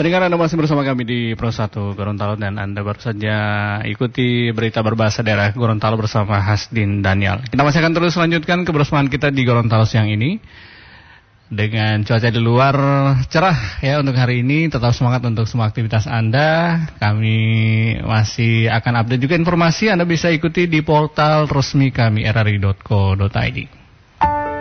Pendengar, Anda masih bersama kami di Pro 1 Gorontalo dan Anda baru saja ikuti berita berbahasa daerah Gorontalo bersama Hasdin Daniel. Kita masih akan terus lanjutkan kebersamaan kita di Gorontalo siang ini. Dengan cuaca di luar cerah ya untuk hari ini, tetap semangat untuk semua aktivitas Anda. Kami masih akan update juga informasi, Anda bisa ikuti di portal resmi kami rri.co.id.